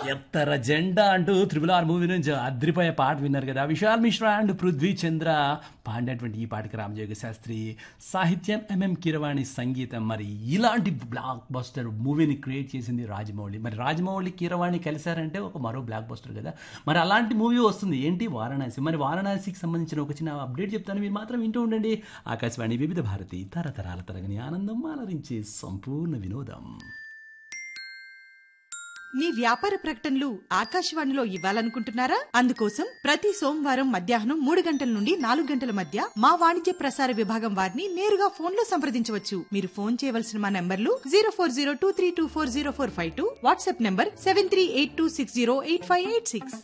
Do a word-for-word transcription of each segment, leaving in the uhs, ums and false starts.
ఎత్తర జెండా అంటూ triple R movie నుంచి అద్రిపోయే పాట విన్నారు కదా. విశాల్ మిశ్రా అండ్ పృథ్వీ చంద్ర పాడినటువంటి ఈ పాటకి రామజోగి శాస్త్రి సాహిత్యం, ఎంఎం కీరవాణి సంగీతం. మరి ఇలాంటి బ్లాక్ బస్టర్ మూవీని క్రియేట్ చేసింది రాజమౌళి. మరి రాజమౌళి కీరవాణి కలిశారంటే ఒక మరో బ్లాక్ బస్టర్ కదా. మరి అలాంటి మూవీ వస్తుంది ఏంటి, వారణాసి. మరి వారణాసికి సంబంధించిన ఒక చిన్న అప్డేట్ చెప్తాను, మీరు మాత్రం వింటూ ఉండండి. ఆకాశవాణి వివిధ భారతి తరతరాల తరగని ఆనందం అలరించే సంపూర్ణ వినోదం. మీ వ్యాపార ప్రకటనలు ఆకాశవాణిలో ఇవ్వాలనుకుంటున్నారా? అందుకోసం ప్రతి సోమవారం మధ్యాహ్నం మూడు గంటల నుండి నాలుగు గంటల మధ్య మా వాణిజ్య ప్రసార విభాగం వారిని నేరుగా ఫోన్ లో సంప్రదించవచ్చు. మీరు ఫోన్ చేయవలసిన మా నంబర్లు zero four zero two three two four zero four five two, WhatsApp number seven three eight two six zero eight five eight six.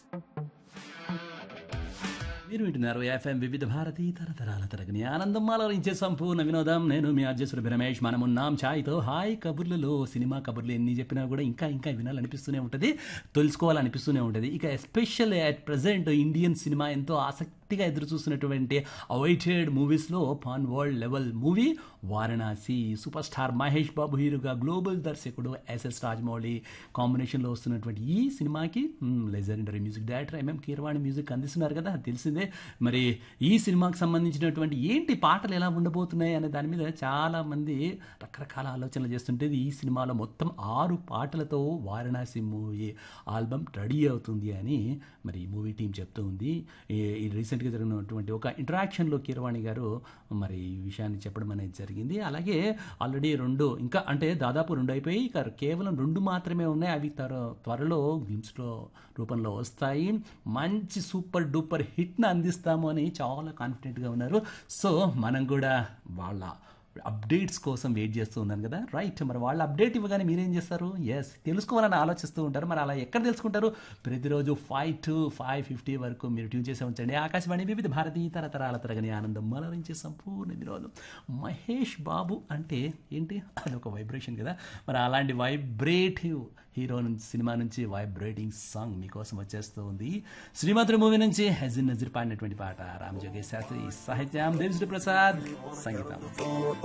మీరు వింటున్నారు ఎఫ్ఎం వివిధ భారతి తరతరాల తరగని ఆనందం అలరించే సంపూర్ణ వినోదం. నేను మీ అధ్యక్షుడు రమేష్. మనమున్నాం ఛాయ్తో. హాయ్ కబుర్లలో సినిమా కబుర్లు ఎన్ని చెప్పినా కూడా ఇంకా ఇంకా వినాలనిపిస్తూనే ఉంటుంది, తెలుసుకోవాలనిపిస్తూనే ఉంటుంది. ఇక special at present Indian cinema ఎంతో ఆసక్తిగా ఎదురు చూస్తున్నటువంటి అవైటెడ్ మూవీస్లో pan world level movie Varanasi. Super star Mahesh Babu హీరోగా, గ్లోబల్ దర్శకుడు ఎస్ఎస్ రాజమౌళి కాంబినేషన్లో వస్తున్నటువంటి ఈ సినిమాకి legendary music director MM Keeravani music అందిస్తున్నారు కదా, తెలిసిందే. మరి ఈ సినిమాకి సంబంధించినటువంటి ఏంటి పాటలు ఎలా ఉండబోతున్నాయి అనే దాని మీద చాలా మంది రకరకాల ఆలోచనలు చేస్తుంటే, ఈ సినిమాలో మొత్తం ఆరు పాటలతో వారణాసి మూవీ ఆల్బమ్ రెడీ అవుతుంది అని మరి ఈ మూవీ టీం చెప్తూ ఉంది. ఈ రీసెంట్గా జరిగినటువంటి ఒక ఇంటరాక్షన్లో కీరవాణి గారు మరి ఈ విషయాన్ని చెప్పడం అనేది జరిగింది. అలాగే ఆల్రెడీ రెండు ఇంకా అంటే దాదాపు రెండు అయిపోయి ఇక కేవలం రెండు మాత్రమే ఉన్నాయి. అవి త్వర త్వరలో గ్లిమ్స్లో రూపంలో వస్తాయి. మంచి సూపర్ డూపర్ హిట్ను అందిస్తాము అని చాలా కాన్ఫిడెంట్గా ఉన్నారు. సో మనం కూడా వాళ్ళ అప్డేట్స్ కోసం వెయిట్ చేస్తూ ఉన్నాను కదా. రైట్, మరి వాళ్ళ అప్డేట్ ఇవ్వగానే మీరేం చేస్తారు? ఎస్, తెలుసుకోవాలని ఆలోచిస్తూ ఉంటారు. మరి అలా ఎక్కడ తెలుసుకుంటారు? ప్రతిరోజు ఫైవ్ టు ఫైవ్ ఫిఫ్టీ వరకు మీరు ట్యూన్ చేసే ఉంచండి ఆకాశవాణి వివిధ భారతీ తరతరాల తరగని ఆనందం మలరించే సంపూర్ణ వినోదం. మహేష్ బాబు అంటే ఏంటి, అది ఒక వైబ్రేషన్ కదా. మరి అలాంటి వైబ్రేటివ్ హీరో నుంచి సినిమా నుంచి వైబ్రేటింగ్ సాంగ్ మీకోసం వచ్చేస్తూ ఉంది. శ్రీమంతుడు మూవీ నుంచి హెజిన్ నజీర్ పాడినటువంటి పాట. రామజోగి శాస్త్రి సాహిత్యం, దేవిశ్రీ ప్రసాద్ సంగీతం.